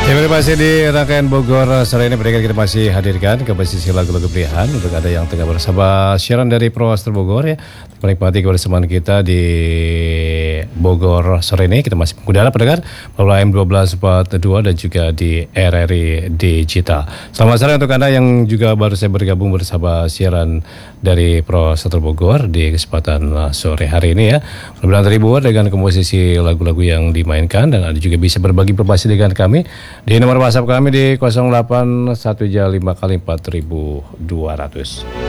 Terima kasih di rangkaian Bogor sore ini kita masih hadirkan ke posisi lagu-lagu pilihan untuk ada yang tengah bersama siaran dari Proaster Bogor ya, menikmati kebersamaan kita di Bogor sore ini. Kita masih mengudara pendengar melalui AM 1242 dan juga di RRI Digital. Selamat sore untuk Anda yang juga baru saya bergabung bersama siaran dari Proaster Bogor di kesempatan sore hari ini ya. Mudah-mudahan terhibur dengan komposisi lagu-lagu yang dimainkan dan Anda juga bisa berbagi informasi dengan kami di nomor WhatsApp kami di 081 5 kali 4200.